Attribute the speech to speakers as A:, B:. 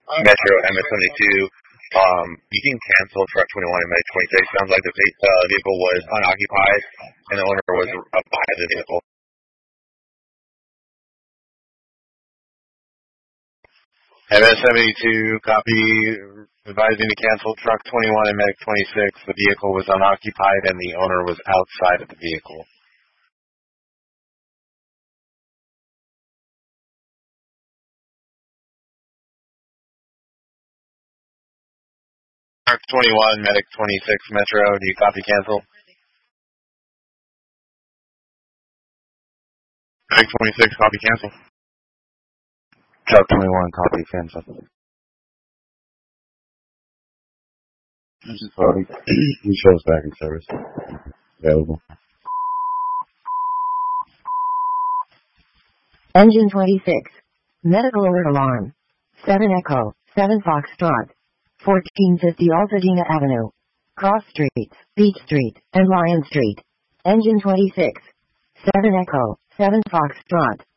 A: Metro MS-72. You can cancel truck 21 and Med 26. Sounds like the vehicle was unoccupied and the owner was by the vehicle.
B: MS-72, copy, advising to cancel truck 21 and Medic 26. The vehicle was unoccupied and the owner was outside of the vehicle. Truck 21, Medic 26, Metro, do you copy cancel?
C: Medic 26, copy cancel.
D: Truck 21, copy cancel. Sorry. He shows back in service. Available.
E: Engine 26. Medical alert alarm. 7 Echo, 7 Foxtrot. 1450 Altadena Avenue. Cross Streets, Beach Street, and Lion Street. Engine 26. 7 Echo, 7 Foxtrot.